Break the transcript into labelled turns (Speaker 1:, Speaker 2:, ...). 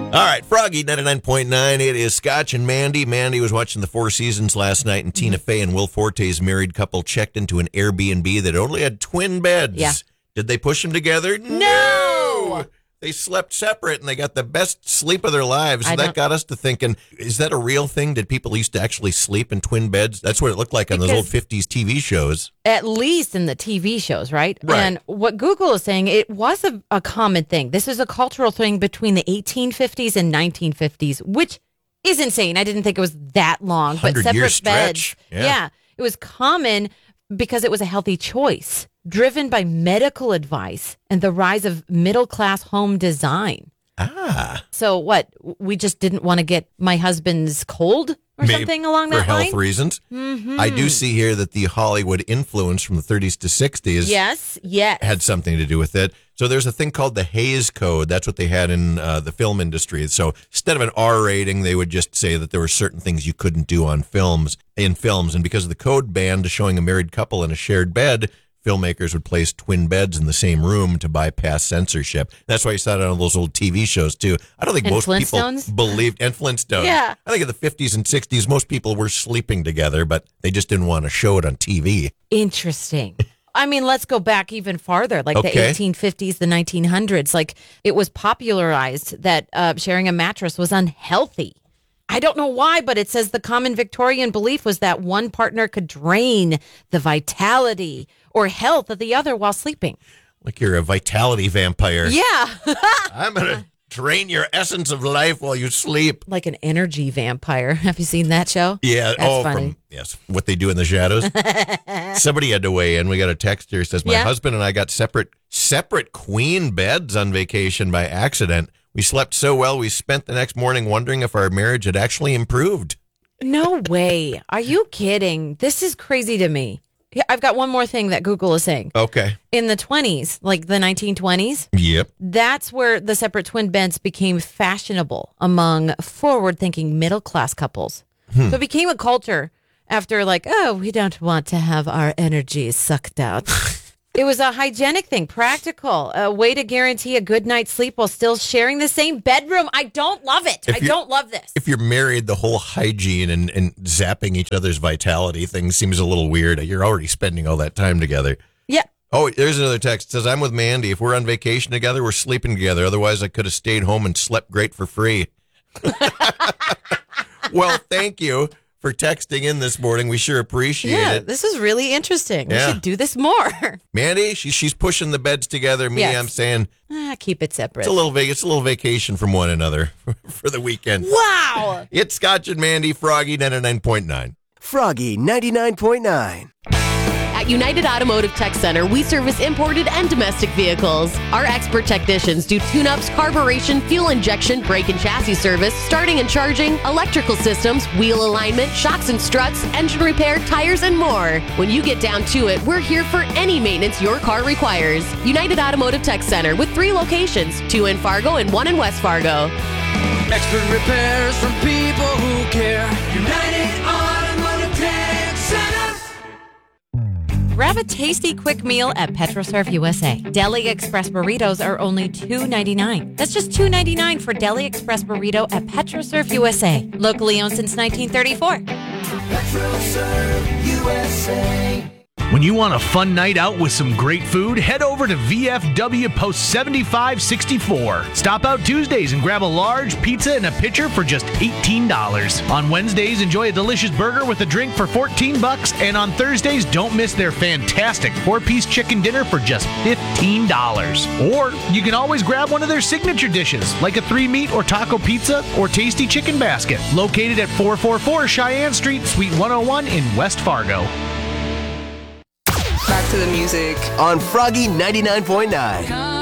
Speaker 1: All right, Froggy 99.9. It is Scotch and Mandy. Mandy was watching the Four Seasons last night, and Tina Fey and Will Forte's married couple checked into an Airbnb that only had twin beds.
Speaker 2: Yeah.
Speaker 1: Did they push them together?
Speaker 2: No!
Speaker 1: They slept separate, and they got the best sleep of their lives. So that got us to thinking, is that a real thing? Did people used to actually sleep in twin beds? That's what it looked like on those old 50s TV shows.
Speaker 2: At least in the TV shows, right?
Speaker 1: Right.
Speaker 2: And what Google is saying, it was a common thing. This is a cultural thing between the 1850s and 1950s, which is insane. I didn't think it was that long. But
Speaker 1: 100-year
Speaker 2: separate
Speaker 1: stretch.
Speaker 2: beds. Yeah. It was common because it was a healthy choice, driven by medical advice and the rise of middle-class home design.
Speaker 1: Ah.
Speaker 2: So what? We just didn't want to get my husband's cold or something along that
Speaker 1: line? For
Speaker 2: line?
Speaker 1: health reasons. Mm-hmm. I do see here that the Hollywood influence from the 30s to 60s
Speaker 2: Yes.
Speaker 1: had something to do with it. So there's a thing called the Hays Code. That's what they had in the film industry. So instead of an R rating, they would just say that there were certain things you couldn't do on films. And because of the code banned showing a married couple in a shared bed, filmmakers would place twin beds in the same room to bypass censorship. That's why you saw it on those old TV shows, too. I don't think most people believed, and Flintstones.
Speaker 2: Yeah.
Speaker 1: I think in the 50s and 60s, most people were sleeping together, but they just didn't want to show it on TV.
Speaker 2: Interesting. I mean, let's go back even farther, like the 1850s, the 1900s. Like, it was popularized that sharing a mattress was unhealthy. I don't know why, but it says the common Victorian belief was that one partner could drain the vitality or health of the other while sleeping.
Speaker 1: Like you're a vitality vampire.
Speaker 2: Yeah.
Speaker 1: I'm going to drain your essence of life while you sleep.
Speaker 2: Like an energy vampire. Have you seen that show?
Speaker 1: Yeah.
Speaker 2: That's funny.
Speaker 1: Yes. What they do in the shadows. Somebody had to weigh in. We got a text here. It says, my husband and I got separate queen beds on vacation by accident. We slept so well, we spent the next morning wondering if our marriage had actually improved.
Speaker 2: No way. Are you kidding? This is crazy to me. I've got one more thing that Google is saying.
Speaker 1: Okay.
Speaker 2: In the 20s, like the 1920s,
Speaker 1: yep,
Speaker 2: that's where the separate twin beds became fashionable among forward-thinking middle-class couples. So it became a culture after we don't want to have our energies sucked out. It was a hygienic thing, practical, a way to guarantee a good night's sleep while still sharing the same bedroom. I don't love it. I don't love this.
Speaker 1: If you're married, the whole hygiene and zapping each other's vitality thing seems a little weird. You're already spending all that time together.
Speaker 2: Yeah.
Speaker 1: Oh, there's another text. It says, I'm with Mandy. If we're on vacation together, we're sleeping together. Otherwise, I could have stayed home and slept great for free. Well, thank you for texting in this morning. We sure appreciate it.
Speaker 2: This is really interesting.
Speaker 1: Yeah.
Speaker 2: We should do this more.
Speaker 1: Mandy, she's pushing the beds together. Me, I'm saying
Speaker 2: keep it separate.
Speaker 1: It's a little vacation from one another for the weekend.
Speaker 2: Wow.
Speaker 1: It's Scotch and Mandy, Froggy 99.9.
Speaker 3: Froggy 99.9.
Speaker 4: At United Automotive Tech Center, we service imported and domestic vehicles. Our expert technicians do tune-ups, carburation, fuel injection, brake and chassis service, starting and charging, electrical systems, wheel alignment, shocks and struts, engine repair, tires, and more. When you get down to it, we're here for any maintenance your car requires. United Automotive Tech Center with 3 locations, 2 in Fargo and 1 in West Fargo.
Speaker 5: Expert repairs from people who care. United Automotive Tech Center.
Speaker 2: Grab a tasty quick meal at PetroServe USA. Deli Express burritos are only $2.99. That's just $2.99 for Deli Express burrito at PetroServe USA. Locally owned since 1934.
Speaker 5: PetroServe USA.
Speaker 6: When you want a fun night out with some great food, head over to VFW Post 7564. Stop out Tuesdays and grab a large pizza and a pitcher for just $18. On Wednesdays, enjoy a delicious burger with a drink for $14. And on Thursdays, don't miss their fantastic 4-piece chicken dinner for just $15. Or you can always grab one of their signature dishes, like a 3-meat or taco pizza or tasty chicken basket, located at 444 Cheyenne Street, Suite 101 in West Fargo.
Speaker 7: Back to the music
Speaker 3: on Froggy 99.9.